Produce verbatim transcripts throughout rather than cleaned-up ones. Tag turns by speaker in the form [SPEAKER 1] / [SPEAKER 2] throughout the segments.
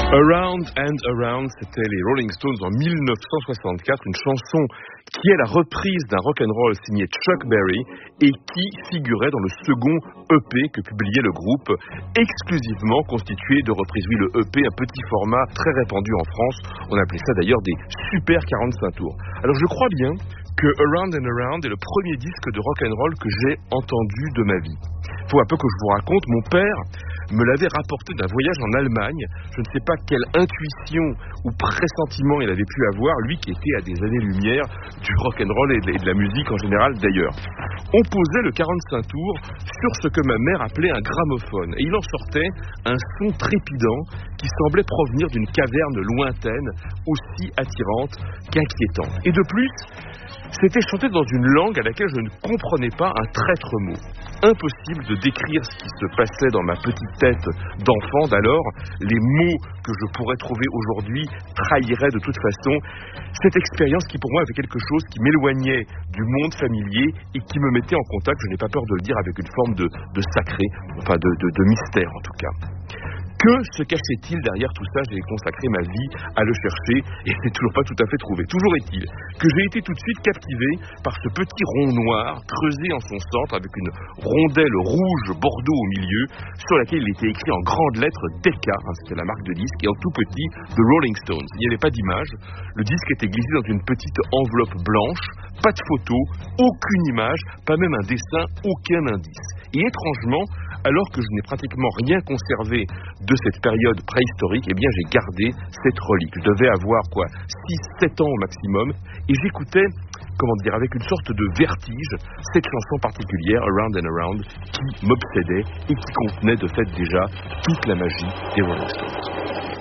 [SPEAKER 1] Around and Around, c'était les Rolling Stones en dix-neuf cent soixante-quatre, une chanson qui est la reprise d'un rock'n'roll signé Chuck Berry et qui figurait dans le second E P que publiait le groupe, exclusivement constitué de reprises. Oui, le E P, un petit format très répandu en France, on appelait ça d'ailleurs des super quarante-cinq tours. Alors je crois bien que Around and Around est le premier disque de rock'n'roll que j'ai entendu de ma vie. Il faut un peu que je vous raconte, mon père me l'avait rapporté d'un voyage en Allemagne. Je ne sais pas quelle intuition ou pressentiment il avait pu avoir, lui qui était à des années-lumière du rock'n'roll et de, et de la musique en général d'ailleurs. On posait le quarante-cinq tours sur ce que ma mère appelait un gramophone, et il en sortait un son trépidant qui semblait provenir d'une caverne lointaine, aussi attirante qu'inquiétante. Et de plus, c'était chanté dans une langue à laquelle je ne comprenais pas un traître mot. Impossible de décrire ce qui se passait dans ma petite tête d'enfant d'alors. Les mots que je pourrais trouver aujourd'hui trahiraient de toute façon cette expérience qui pour moi avait quelque chose qui m'éloignait du monde familier et qui me mettait en contact, je n'ai pas peur de le dire, avec une forme de, de sacré, enfin de, de, de mystère en tout cas. Que se cachait-il derrière tout ça? J'ai consacré ma vie à le chercher et c'est toujours pas tout à fait trouvé. Toujours est-il que j'ai été tout de suite captivé par ce petit rond noir creusé en son centre avec une rondelle rouge bordeaux au milieu sur laquelle il était écrit en grandes lettres Decca, hein, c'était la marque de disque, et en tout petit The Rolling Stones. Il n'y avait pas d'image, le disque était glissé dans une petite enveloppe blanche, pas de photo, aucune image, pas même un dessin, aucun indice. Et étrangement, alors que je n'ai pratiquement rien conservé de cette période préhistorique, eh bien j'ai gardé cette relique. Je devais avoir quoi, six sept ans au maximum, et j'écoutais, comment dire, avec une sorte de vertige, cette chanson particulière, Around and Around, qui m'obsédait et qui contenait de fait déjà toute la magie des Rolling Stones.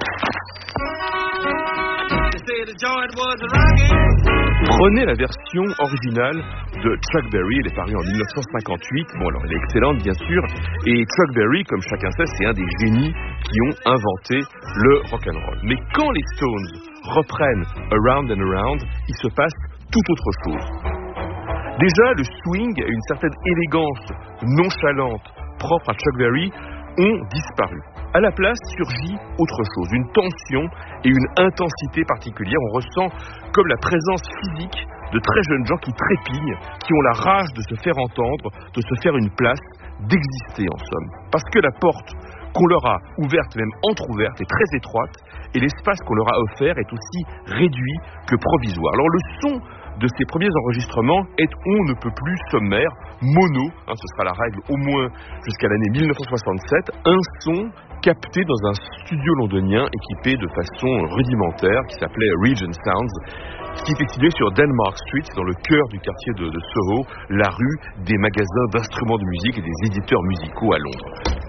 [SPEAKER 1] Prenez la version originale de Chuck Berry, elle est parue en dix-neuf cent cinquante-huit. Bon, alors elle est excellente bien sûr, et Chuck Berry, comme chacun sait, c'est un des génies qui ont inventé le rock'n'roll. Mais quand les Stones reprennent Around and Around, il se passe tout autre chose. Déjà, le swing et une certaine élégance nonchalante propre à Chuck Berry ont disparu. À la place surgit autre chose, une tension et une intensité particulière. On ressent comme la présence physique de très jeunes gens qui trépignent, qui ont la rage de se faire entendre, de se faire une place, d'exister en somme. Parce que la porte qu'on leur a ouverte, même entrouverte, est très étroite, et l'espace qu'on leur a offert est aussi réduit que provisoire. Alors le son de ces premiers enregistrements est on ne peut plus sommaire, mono, hein, ce sera la règle au moins jusqu'à l'année dix-neuf cent soixante-sept, un son capté dans un studio londonien équipé de façon rudimentaire qui s'appelait Regent Sounds, qui était situé sur Denmark Street, dans le cœur du quartier de, de Soho, la rue des magasins d'instruments de musique et des éditeurs musicaux à Londres.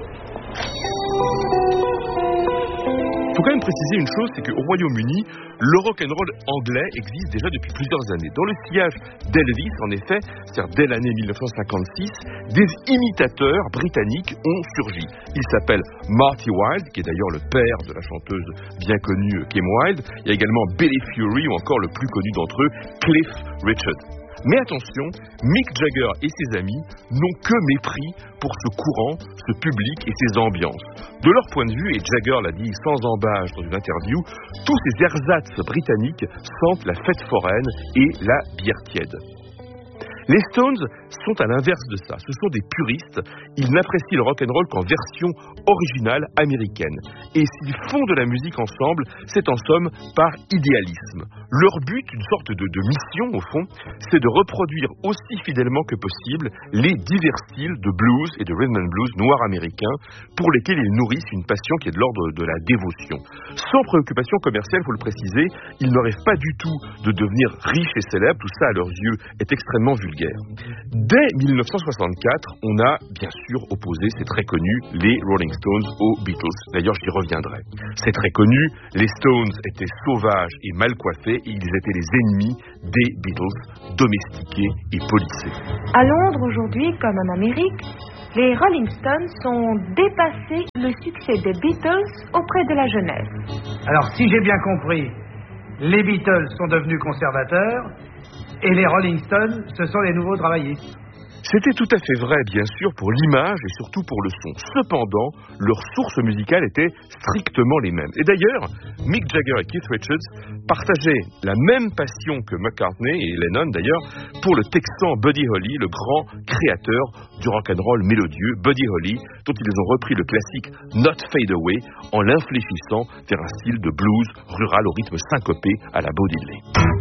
[SPEAKER 1] Il faut quand même préciser une chose, c'est qu'au Royaume-Uni, le rock'n'roll anglais existe déjà depuis plusieurs années. Dans le sillage d'Elvis, en effet, c'est-à-dire dès l'année dix-neuf cent cinquante-six, des imitateurs britanniques ont surgi. Il s'appelle Marty Wilde, qui est d'ailleurs le père de la chanteuse bien connue Kim Wilde. Il y a également Billy Fury ou encore le plus connu d'entre eux, Cliff Richard. Mais attention, Mick Jagger et ses amis n'ont que mépris pour ce courant, ce public et ces ambiances. De leur point de vue, et Jagger l'a dit sans embâche dans une interview, tous ces ersatz britanniques sentent la fête foraine et la bière tiède. Les Stones sont à l'inverse de ça. Ce sont des puristes. Ils n'apprécient le rock'n'roll qu'en version originale américaine. Et s'ils font de la musique ensemble, c'est en somme par idéalisme. Leur but, une sorte de, de mission au fond, c'est de reproduire aussi fidèlement que possible les divers styles de blues et de rhythm and blues noirs américains pour lesquels ils nourrissent une passion qui est de l'ordre de la dévotion. Sans préoccupation commerciale, il faut le préciser, ils ne rêvent pas du tout de devenir riches et célèbres. Tout ça, à leurs yeux, est extrêmement vulgaire. Dès dix-neuf cent soixante-quatre, on a bien sûr opposé, c'est très connu, les Rolling Stones aux Beatles. D'ailleurs, j'y reviendrai. C'est très connu, les Stones étaient sauvages et mal coiffés et ils étaient les ennemis des Beatles, domestiqués et polissés.
[SPEAKER 2] À Londres aujourd'hui, comme en Amérique, les Rolling Stones ont dépassé le succès des Beatles auprès de la jeunesse.
[SPEAKER 3] Alors, si j'ai bien compris, les Beatles sont devenus conservateurs et les Rolling Stones, ce sont les nouveaux travaillistes.
[SPEAKER 1] C'était tout à fait vrai, bien sûr, pour l'image et surtout pour le son. Cependant, leurs sources musicales étaient strictement les mêmes. Et d'ailleurs, Mick Jagger et Keith Richards partageaient la même passion que McCartney et Lennon d'ailleurs pour le Texan Buddy Holly, le grand créateur du rock'n'roll mélodieux. Buddy Holly, dont ils ont repris le classique Not Fade Away en l'infléchissant vers un style de blues rural au rythme syncopé à la Bo Diddley.